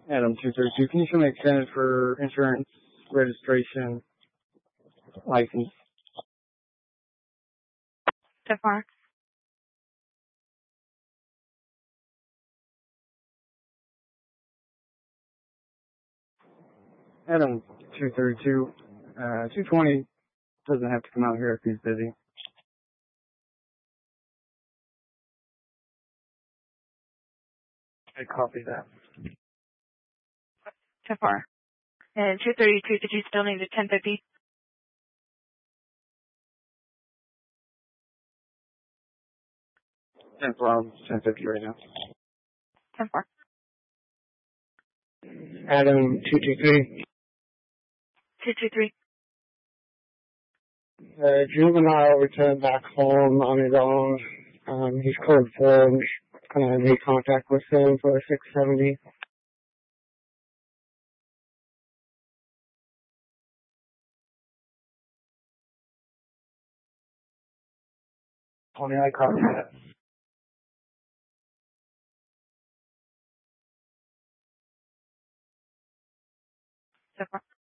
Adam 232, can you show me extended for insurance, registration, license? So far. Adam 232, 220 doesn't have to come out here if he's busy. I copy that. So far. And 232, did you still need a 1050? Ten for 1050 right now. 10-4. Adam 223. 223. Juvenile returned back home on his own. He's code formed. Made contact with him for 670. I copy that. So far.